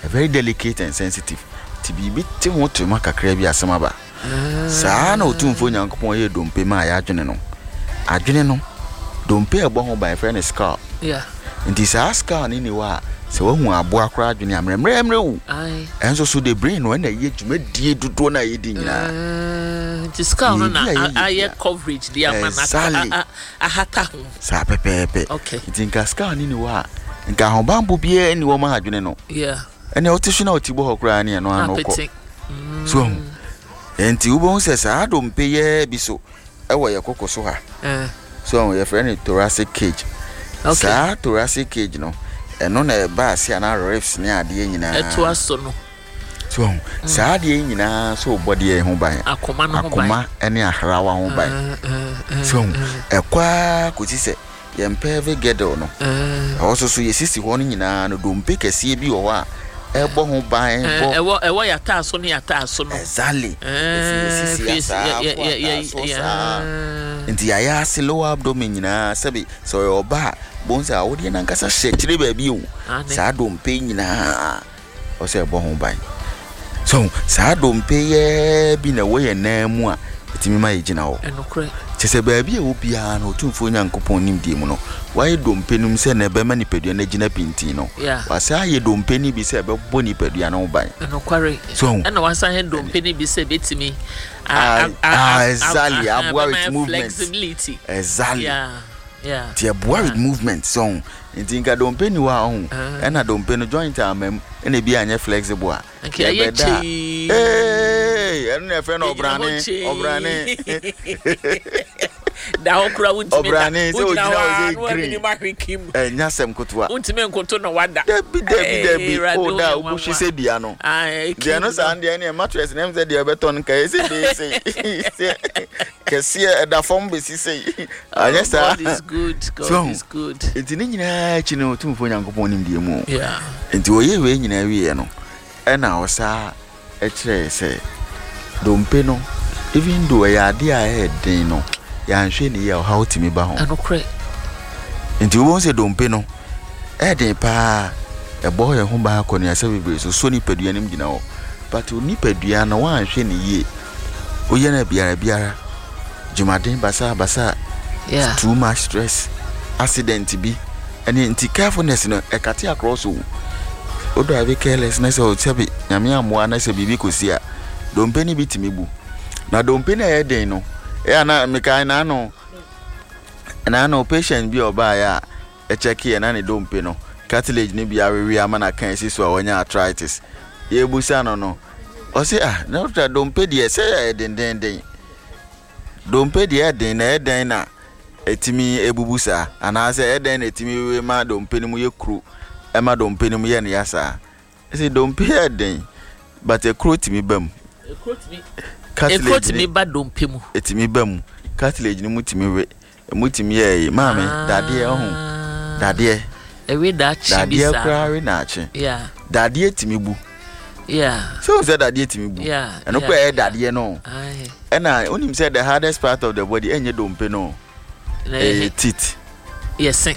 very delicate and sensitive. To be bit to to make a crabby as some other. Sa no tumfo Nyankopon ye dompe ma ya adwene no. Adwene no. Dompe ebo ho by friend scar. Yeah. Nti sa scar ni wa se wo hu aboa kra adwene amremre wu. Ai. Enso so the brain when na ye dwumadie dodo na ye di nyina. The scar no na aye coverage dia mana ahata ho. Sa pepepe. Okay. Nti nka scar ni wa nka ho bambo bia ni wo ma adwene no. Yeah. Ene otishu na otibo ho kra ni no anoko. So enti ubo se sa dompe ye biso ewo ye kokoso ha. So your friend thoracic cage. Okay. Sa thoracic cage no. Eno na ba ase na ribs ni ade nyina. Eto aso no. So sa ade nyina so body e ho ban. Akoma no ho ban. Akoma ene ahrawa ho ban. So ekwa kuti se ye mpeve gedo no. Also so ye sisi ho no nyina no dompe kese bi wo a ebo ho ban ewo ya ta so no ya ta so no. Exactly. Nti ya se lower abdomen nyina sabi so yo ba bonza wodi na nkasa hye baabi o sa dompe nyina o se ebo ho ban. So sa dompe ye bi na wo ye na mu a etimi ma yegina wo enokre chese baabi e obia na otumfo Nyankopon nimdie mu no why dompe num se na be ma nipadua na gina pinti no wasa ye dompe ni bi se be bo nipadua na wo ban enokware so na wasa he dompe ni bi se betimi exactly abua with movement flexibility exactly yeah ti abua with movement so ntinka dompe ni wa ho na dompe no joint amem na bi anya flexible a enu na fe na obrane da okra wuntime obrane so ojina green nya sem kotoa wuntime nkoto no wada debi o da obushi se dia no dia no sa ande na mattress na mze dia beton ka ese be kesi da form be sisi anya sa God is good enti ni nyina chi no tumfo Nyankopon nimdie mu yeah enti oye we nyina wie no na osa ekire se dompe no even though ya ade a hedin no ya nhwe ni ya how timi ba ho anokre enti wo se dompe no hedin pa ebo ye ho ba akoni asa bebre so ni padua nim gina ho but oni padua no wa nhwe ni ye oye na biara jumaden basa yeah too much stress accident bi and enti carefulness no ekati across o do have carelessness o sebi nyame amwa na se bibi kosia dompe ni bitimi bu na dompe na eden no na mekai na no patient bi oba ya e check ye na ne dompe no cartilage ni bia wewe ama na kan si so awanya arthritis ye busa no o se na dompe de se eden dompe de eden na etimi ebubusa ana se eden etimi we ma dompe ni mu ye kru ema dompe ni mu ye ne yasa se dompe eden but e kru timi bam cartilage ni ba dompe mu etimi bam cartilage ni mutimi ye mame dade ohun dade ewe da chi bisa dade kra we na chi yeah dade etimi bu yeah so say dade etimi bu eno kwa dade no na onim say the hardest part of the body enye dompe no teeth yes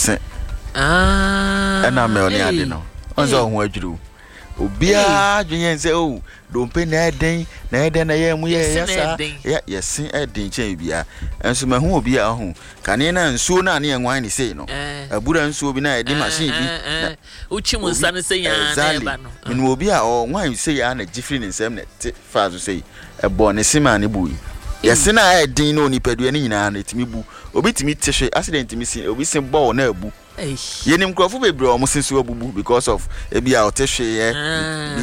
na me oni ade no onzo ho adwuru obia dwenye nse o dompe na eden na ye mu ye yasa yes eden chen bia enso mahu obia ho kane na nsuo na ne enwan ni sei no abura nsuo bi na edi machine bi uchi mu nsa ne sei ya na eba no min obia o nwan sei ya na gifri ne nsem na fa so sei ebo ne sima ne bui yes na eden no ni padua ni nyina na timi bu obi timi tehwe accident mi si obi sin ball na abu yenim krofo bebre o mo sinso abubu because of ebia o tehwe